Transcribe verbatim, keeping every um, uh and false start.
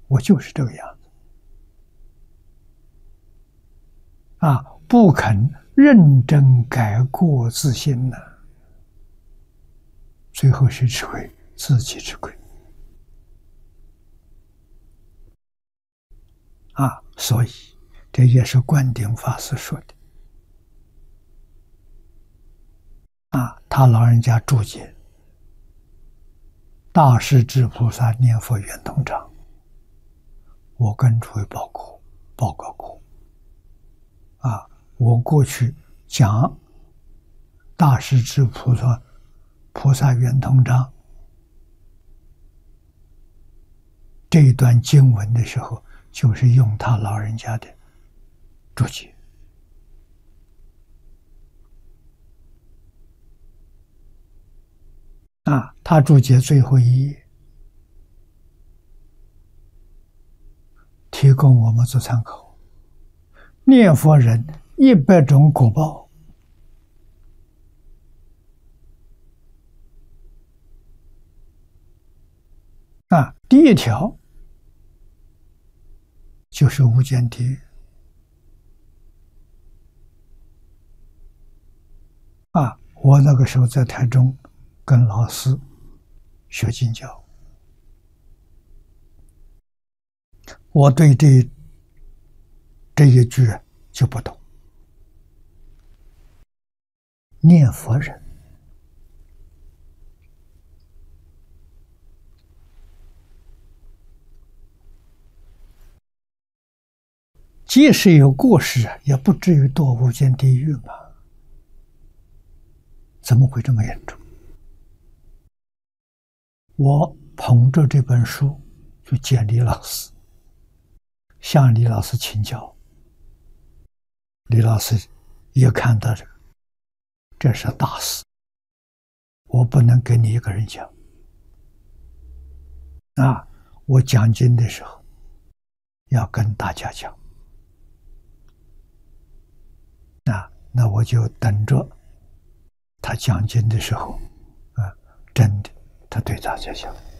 我就是这个样子啊，不肯认真改过自新呢，最后谁吃亏？自己吃亏啊！所以这也是灌顶法师说的啊，他老人家注解大势至菩萨念佛圆通章，我跟诸位报告报告过啊，我过去讲大势至菩萨菩萨圆通章这一段经文的时候，就是用他老人家的注解啊，他注解最后一页，提供我们做参考。念佛人一百种果报啊，第一条就是无间地狱啊！我那个时候在台中跟老师学经教，我对这这一句就不懂。念佛人即使有过失，也不至于堕无间地狱嘛？怎么会这么严重？我捧着这本书去见李老师，向李老师请教。李老师也看到这个，这是大事，我不能给你一个人讲啊！我讲经的时候要跟大家讲啊，那我就等着他讲经的时候啊，真的他对大家讲。